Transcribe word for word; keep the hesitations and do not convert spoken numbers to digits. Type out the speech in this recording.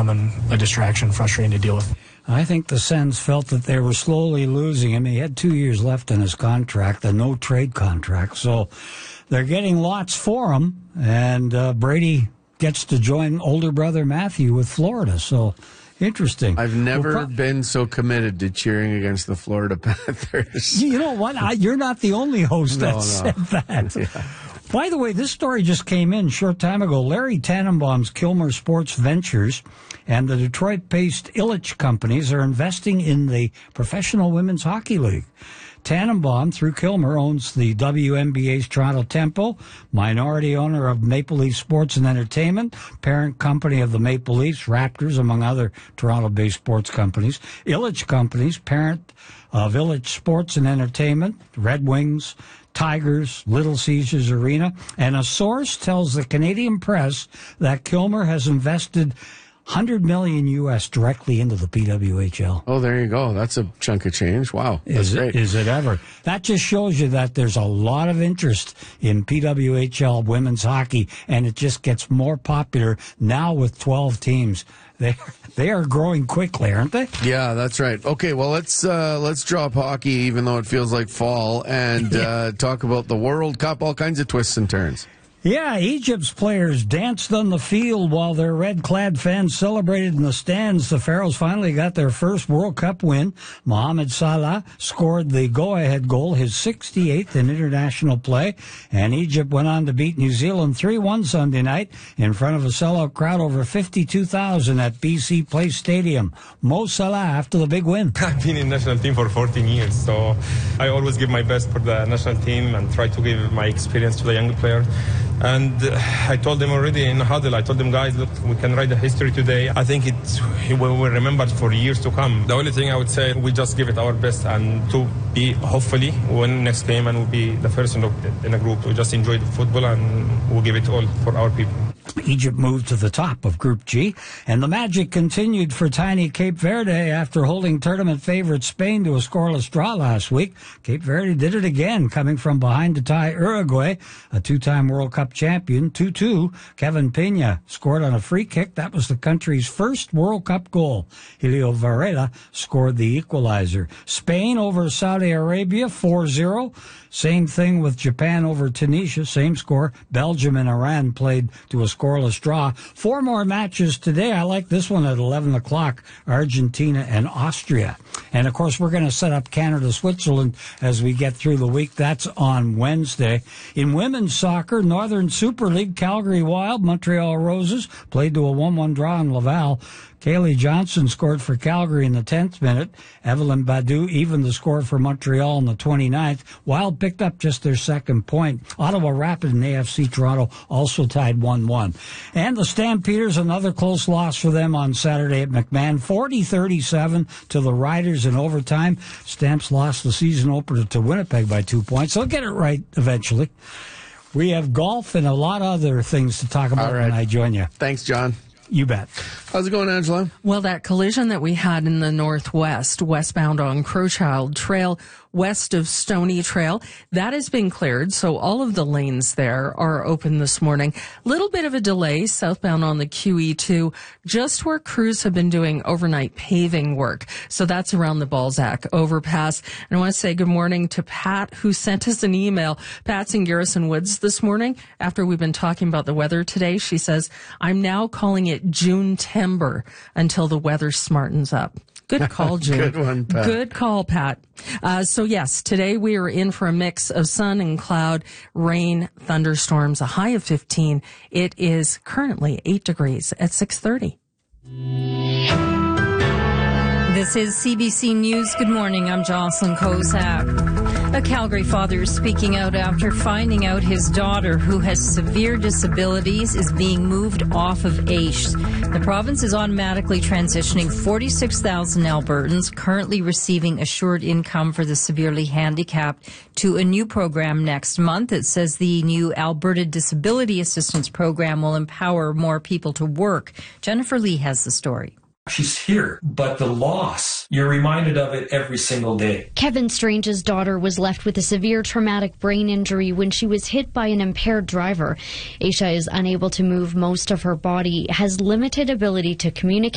becoming a distraction, frustrating to deal with. I think the Sens felt that they were slowly losing him. He had two years left in his contract, the no-trade contract. So they're getting lots for him, and uh, Brady gets to join older brother Matthew with Florida. So interesting. I've never well, pro- been so committed to cheering against the Florida Panthers. You know what? I, you're not the only host no, that no. said that. Yeah. By the way, this story just came in a short time ago. Larry Tannenbaum's Kilmer Sports Ventures and the Detroit-based Illich companies are investing in the Professional Women's Hockey League. Tannenbaum, through Kilmer, owns the W N B A's Toronto Tempo, minority owner of Maple Leaf Sports and Entertainment, parent company of the Maple Leafs, Raptors, among other Toronto-based sports companies. Illich Companies, parent of Illich Sports and Entertainment, Red Wings, Tigers, Little Caesars Arena. And a source tells the Canadian Press that Kilmer has invested one hundred million U S directly into the P W H L. Oh, there you go. That's a chunk of change. Wow. That's is great. It, is it ever? That just shows you that there's a lot of interest in P W H L women's hockey, and it just gets more popular now with twelve teams. They they are growing quickly, aren't they? Yeah, that's right. Okay, well, let's uh, let's drop hockey, even though it feels like fall, and yeah. uh, talk about the World Cup, all kinds of twists and turns. Yeah, Egypt's players danced on the field while their red-clad fans celebrated in the stands. The Pharaohs finally got their first World Cup win. Mohamed Salah scored the go-ahead goal, his sixty-eighth in international play, and Egypt went on to beat New Zealand three one Sunday night in front of a sellout crowd over fifty-two thousand at B C Place Stadium. Mo Salah after the big win. I've been in national team for fourteen years, so I always give my best for the national team and try to give my experience to the younger players. And uh, I told them already in the huddle, I told them, guys, look, we can write the history today. I think it's, we will remember for years to come. The only thing I would say, we just give it our best and to be, hopefully, win next game and we'll be the first in, the, in a group. We just enjoy the football and we'll give it all for our people. Egypt moved to the top of Group G, and the magic continued for tiny Cape Verde after holding tournament favorite Spain to a scoreless draw last week. Cape Verde did it again, coming from behind to tie Uruguay, a two-time World Cup champion, two two. Kevin Pena scored on a free kick. That was the country's first World Cup goal. Helio Varela scored the equalizer. Spain over Saudi Arabia, four zero. Same thing with Japan over Tunisia, same score. Belgium and Iran played to a scoreless draw. Four more matches today. I like this one at eleven o'clock, Argentina and Austria. And, of course, we're going to set up Canada-Switzerland as we get through the week. That's on Wednesday. In women's soccer, Northern Super League, Calgary Wild, Montreal Roses played to a one one draw in Laval. Kaylee Johnson scored for Calgary in the tenth minute. Evelyn Badu evened the score for Montreal in the twenty-ninth. Wild picked up just their second point. Ottawa Rapid and A F C Toronto also tied one one. And the Stampeders, another close loss for them on Saturday at McMahon, forty thirty-seven to the Riders in overtime. Stamps lost the season opener to Winnipeg by two points. They'll get it right eventually. We have golf and a lot of other things to talk about All right. when I join you. Thanks, John. You bet. How's it going, Angela? Well, that collision that we had in the northwest, westbound on Crowchild Trail, west of Stony Trail, that has been cleared. So all of the lanes there are open this morning. Little bit of a delay southbound on the Q E two, just where crews have been doing overnight paving work. So that's around the Balzac overpass. And I want to say good morning to Pat, who sent us an email. Pat's in Garrison Woods this morning after we've been talking about the weather today. She says, I'm now calling it June-tember until the weather smartens up. Good call, June. Good one, Pat. Good call, Pat. Uh, so yes, today we are in for a mix of sun and cloud, rain, thunderstorms, a high of fifteen. It is currently eight degrees at six thirty. This is C B C News. Good morning. I'm Jocelyn Kozak. A Calgary father is speaking out after finding out his daughter, who has severe disabilities, is being moved off of A I S H. The province is automatically transitioning forty-six thousand Albertans currently receiving assured income for the severely handicapped to a new program next month. It says the new Alberta Disability Assistance Program will empower more people to work. Jennifer Lee has the story. She's here, but the loss, you're reminded of it every single day. Kevin Strange's daughter was left with a severe traumatic brain injury when she was hit by an impaired driver. Aisha is unable to move most of her body, has limited ability to communicate,